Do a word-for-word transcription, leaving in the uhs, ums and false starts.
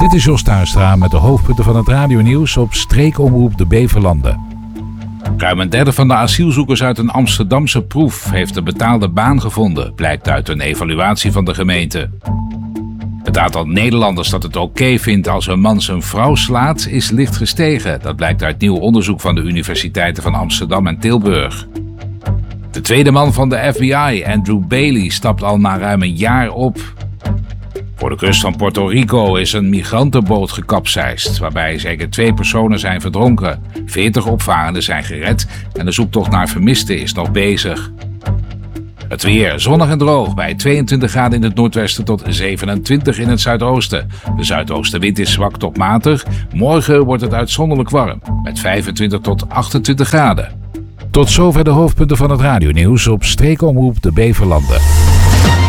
Dit is Jos Tuinstra met de hoofdpunten van het radionieuws op streekomroep de Beverlanden. Ruim een derde van de asielzoekers uit een Amsterdamse proef heeft een betaalde baan gevonden, blijkt uit een evaluatie van de gemeente. Het aantal Nederlanders dat het oké vindt als een man zijn vrouw slaat is licht gestegen. Dat blijkt uit nieuw onderzoek van de universiteiten van Amsterdam en Tilburg. De tweede man van de F B I, Andrew Bailey, stapt al na ruim een jaar op. Voor de kust van Puerto Rico is een migrantenboot gekapseist, waarbij zeker twee personen zijn verdronken. veertig opvarenden zijn gered en de zoektocht naar vermisten is nog bezig. Het weer, zonnig en droog, bij tweeëntwintig graden in het noordwesten tot zevenentwintig in het zuidoosten. De zuidoostenwind is zwak tot matig. Morgen wordt het uitzonderlijk warm, met vijfentwintig tot achtentwintig graden. Tot zover de hoofdpunten van het radionieuws op streekomroep de Beverlanden.